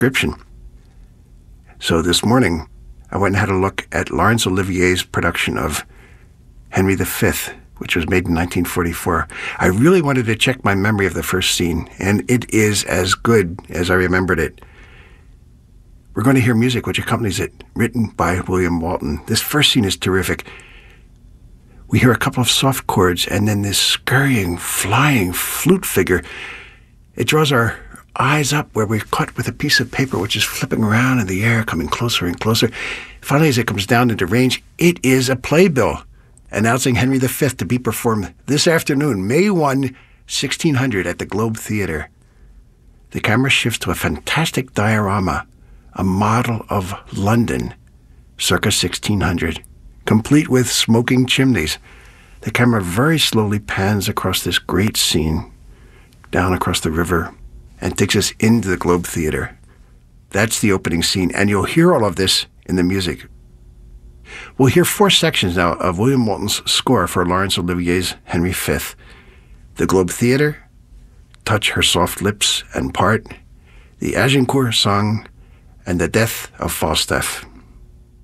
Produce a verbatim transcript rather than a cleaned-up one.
description. So this morning, I went and had a look at Laurence Olivier's production of Henry the Fifth, which was made in nineteen forty-four. I really wanted to check my memory of the first scene, and it is as good as I remembered it. We're going to hear music which accompanies it, written by William Walton. This first scene is terrific. We hear a couple of soft chords, and then this scurrying, flying flute figure. It draws our eyes up where we're caught with a piece of paper which is flipping around in the air, coming closer and closer. Finally, as it comes down into range, it is a playbill announcing Henry the Fifth to be performed this afternoon, May first, sixteen hundred, at the Globe Theatre. The camera shifts to a fantastic diorama, a model of London, circa sixteen hundred, complete with smoking chimneys. The camera very slowly pans across this great scene, down across the river, and takes us into the Globe Theatre. That's the opening scene, and you'll hear all of this in the music. We'll hear four sections now of William Walton's score for Laurence Olivier's Henry the Fifth. The Globe Theatre, Touch Her Soft Lips and Part, the Agincourt Song, and the Death of Falstaff.